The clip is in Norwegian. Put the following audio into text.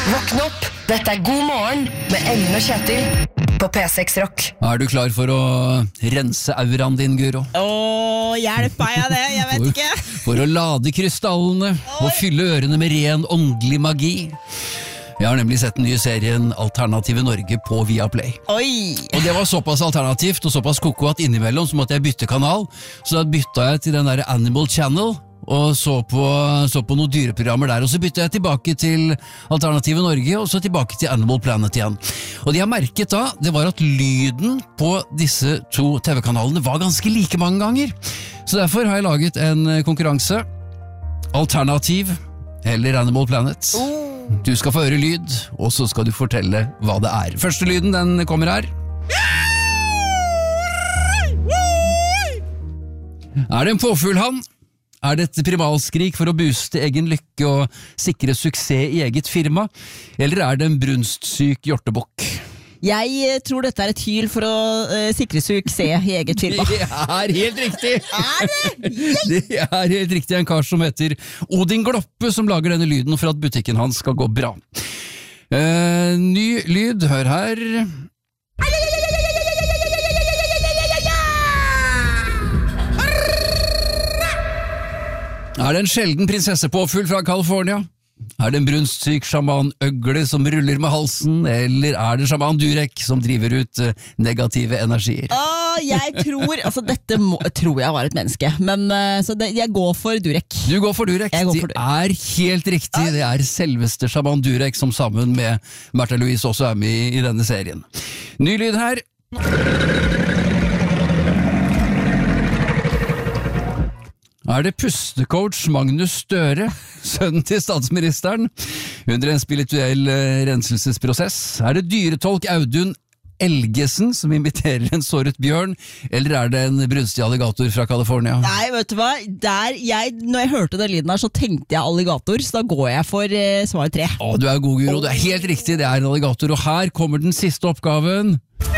Våkn opp, dette God morgen med Ellen og Kjetil på P6 Rock. Er du klar for å rense auraen din, Guro? Hjelp meg av det, jeg vet ikke. For å lade krystallene og fylle ørene med ren åndelig magi. Jeg har nemlig sett den nye serien Alternative Norge på Viaplay. Oi! Og det var såpass alternativt og såpass koko at innimellom så måtte jeg bytte kanal. Så da bytta jeg til den der Animal Channel og så på noen dyreprogrammer der. Og så bytta jeg tilbake til Alternative Norge og så tilbake til Animal Planet igjen. Og det jeg merket da, det var at lyden på disse to TV-kanalene var ganske like mange ganger. Så derfor har jeg laget en konkurranse. Alternativ eller Animal Planet. Du skal få høre lyd, og så skal du fortelle hva det er. Første lyden, den kommer her. Er det en påfuglhann? Er det et primalskrik for å booste egen lykke og sikre suksess i eget firma? Eller er det en brunstsyk hjortebukk? Jeg tror dette er et hyl for å sikre suksess i eget firma. Det er helt riktig! Er det? Det er helt riktig, en kar som heter Odin Gloppe som lager denne lyden for at butikken hans skal gå bra. Ny lyd, hør her. Er det en sjelden prinsessepåfugl fra California? Er det en brunstsyk sjaman-øgle som ruller med halsen, eller er det sjaman Durek som driver ut negative energier? Jeg tror, dette tror jeg var et menneske, men jeg går for Durek. Du går for Durek, det er helt riktig, det er selveste sjaman Durek som sammen med Märtha Louise også er med i denne serien. Ny lyd her. Er det pustecoach Magnus Støre, sønnen til statsministeren, under en spirituell renselsesprosess? Er det dyretolk Audun Elgesen som imiterer en såret bjørn, eller er det en brunstig alligator fra California? Nei, vet du hva? Når jeg hørte den lyden her, så tenkte jeg alligator, så da går jeg for svar 3. Du er god, Guro, det er helt riktig, det er en alligator, og her kommer den siste oppgaven.